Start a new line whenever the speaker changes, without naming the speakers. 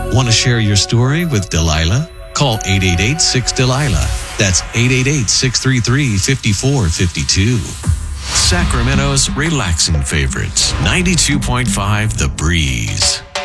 Want to share your story with Delilah? Call 888-6-DELILAH. That's 888-633-5452. Sacramento's relaxing favorites. 92.5 The Breeze.